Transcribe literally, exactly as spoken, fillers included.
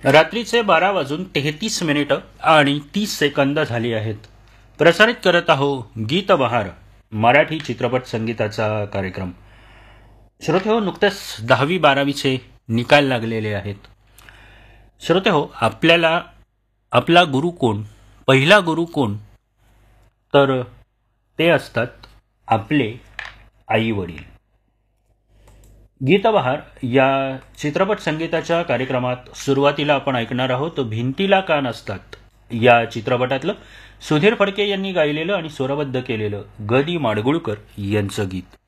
रात्रीचे बारा वाजून तेहतीस मिनिटं आणि तीस सेकंद झाली आहेत. प्रसारित करत आहो गीत बहार मराठी चित्रपट संगीताचा कार्यक्रम. श्रोते हो, नुकतेच दहावी बारावीचे निकाल लागलेले आहेत. श्रोते हो, आपल्याला आपला गुरु कोण, पहिला गुरु कोण, तर ते असतात आपले आई वडील. गीतबहार या चित्रपट संगीताच्या कार्यक्रमात सुरुवातीला आपण ऐकणार आहोत भिंतीला का नसतात या चित्रपटातलं सुधीर फडके यांनी गायलेलं आणि स्वरबद्ध केलेलं ग दी माडगुळकर यांचं गीत.